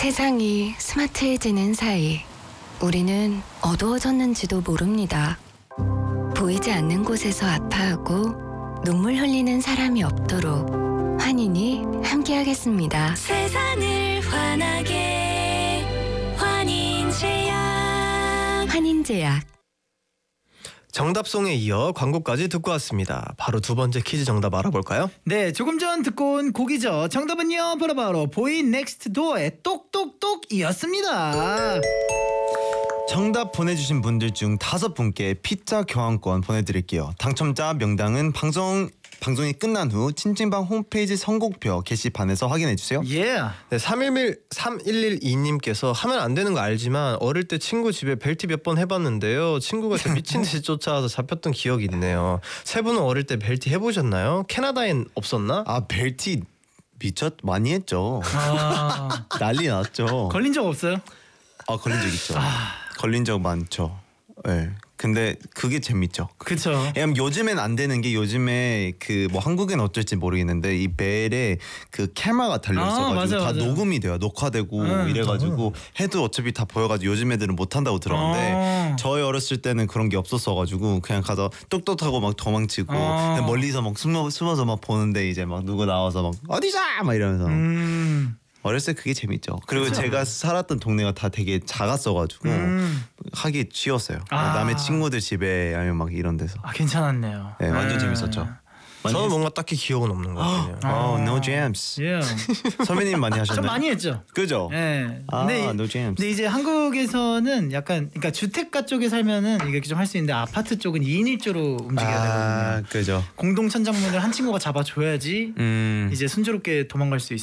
세상이 스마트해지는 사이 우리는 어두워졌는지도 모릅니다. 보이지 않는 곳에서 아파하고 눈물 흘리는 사람이 없도록 환인이 함께하겠습니다. 세상을 환하게 환인제약. 환인제약. 정답송에 이어 광고까지 듣고 왔습니다. 바로 두 번째 퀴즈 정답 알아볼까요? 네, 조금 전 듣고 온 곡이죠. 정답은요, 바로 보이 넥스트 도어의 똑똑똑이었습니다. 정답 보내주신 분들 중 5분께 피자 교환권 보내드릴게요. 당첨자 명단은 방송이 끝난 후 찐찐방 홈페이지 선곡표 게시판에서 확인해주세요. 예. 네, 3112님께서 하면 안 되는 거 알지만 어릴 때 친구 집에 벨트 몇 번 해봤는데요. 친구가 저 미친 듯이 쫓아와서 잡혔던 기억이 있네요. 세 분은 어릴 때 벨트 해보셨나요? 캐나다엔 없었나? 아, 벨트 미쳤 많이 했죠. 난리 났죠. 걸린 적 없어요? 아, 걸린 적 있죠. 걸린 적 많죠. 네. 근데 그게 재밌죠. 그렇죠. 왜냐면 요즘엔 안 되는 게 요즘에 그 뭐 한국엔 어쩔지 모르겠는데 이 벨에 그 캐마가 달려 있어가지고 다 녹음이 돼요. 녹화되고 이래가지고 해도 어차피 다 보여가지고 요즘 애들은 못 한다고 들었는데 저희 어렸을 때는 그런 게 없었어가지고 그냥 가서 똑똑하고 막 도망치고 그냥 멀리서 막 숨어서 막 보는데 이제 막 누구 나와서 막 어디자 막 이러면서. 어렸을 때 그게 재밌죠. 그리고 그쵸? 제가 살았던 동네가 다 되게 작았어가지고 하기 쉬웠어요. 남의 친구들 집에 아니면 막 이런 데서. 아, 괜찮았네요. 네, 완전 재밌었죠. 저는 뭔가 딱히 기억은 없는 것 같아요. No jams. 예. 선배님 많이 하셨나요? 좀 많이 했죠. 그죠? 예. No jams. 근데 이제 한국에서는 약간 그러니까 주택가 쪽에 살면은 이게 좀 할 수 있는데 아파트 쪽은 2인 1조로 움직여야 되거든요. 그죠. 공동 천장문을 한 친구가 잡아줘야지 이제 순조롭게 도망갈 수 있어요.